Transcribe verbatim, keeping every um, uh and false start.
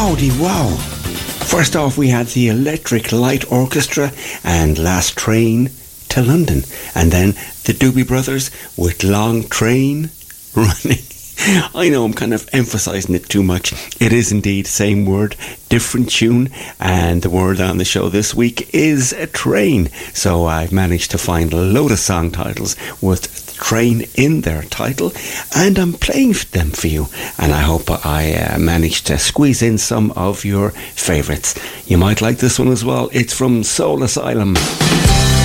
Howdy wow. First off, we had the Electric Light Orchestra and Last Train to London. And then the Doobie Brothers with Long Train Running. I know I'm kind of emphasising it too much. It is indeed same word, different tune, and the word on the show this week is a train. So I've managed to find a load of song titles with train in their title, and I'm playing them for you, and I hope I uh, managed to squeeze in some of your favourites. You might like this one as well. It's from Soul Asylum.